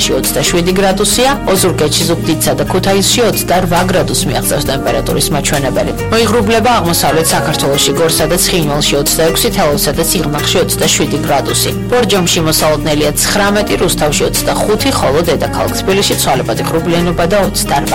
სოფელში 27 გრადუსია, ოზურგეთში, ზუგდიდსა და ქუთაისში 28 გრადუსს მიაღწევს ტემპერატურის მაჩვენებელი. მოიღრუბლება აღმოსავლეთ საქართველოში, გორსა და ცხინვალში 26, თელავსა და სიღნაღში 27 გრადუსი. ბორჯომში მოსალოდნელია 19, რუსთავში 25, ხოლო დედაქალაქ თბილისში ცვალებადი ღრუბლიანობა და 28.